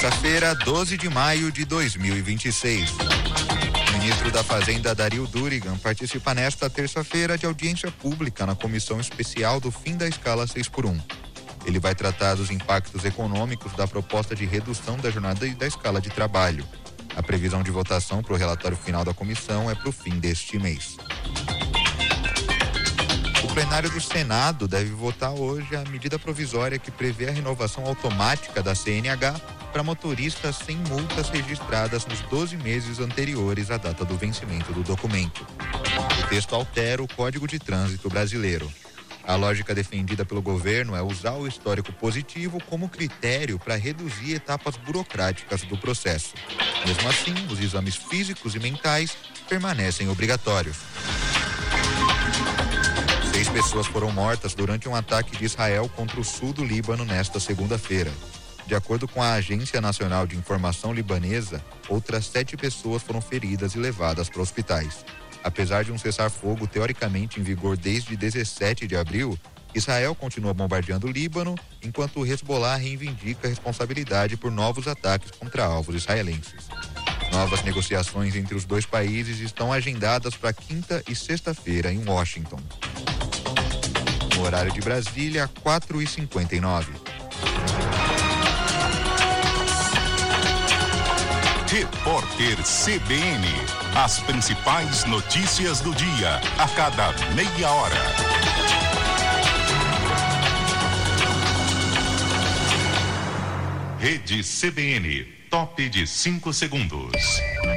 Terça-feira, 12 de maio de 2026. O ministro da Fazenda, Dario Durigan, participa nesta terça-feira de audiência pública na Comissão Especial do Fim da Escala 6x1. Ele vai tratar dos impactos econômicos da proposta de redução da jornada e da escala de trabalho. A previsão de votação para o relatório final da comissão é para o fim deste mês. O plenário do Senado deve votar hoje a medida provisória que prevê a renovação automática da CNH para motoristas sem multas registradas nos 12 meses anteriores à data do vencimento do documento. O texto altera o Código de Trânsito brasileiro. A lógica defendida pelo governo é usar o histórico positivo como critério para reduzir etapas burocráticas do processo. Mesmo assim, os exames físicos e mentais permanecem obrigatórios. 6 pessoas foram mortas durante um ataque de Israel contra o sul do Líbano nesta segunda-feira. De acordo com a Agência Nacional de Informação Libanesa, outras 7 pessoas foram feridas e levadas para hospitais. Apesar de um cessar-fogo teoricamente em vigor desde 17 de abril, Israel continua bombardeando o Líbano, enquanto o Hezbollah reivindica a responsabilidade por novos ataques contra alvos israelenses. Novas negociações entre os dois países estão agendadas para quinta e sexta-feira em Washington. No horário de Brasília, 4h59. Repórter CBN. As principais notícias do dia, a cada meia hora. Rede CBN, top de 5 segundos.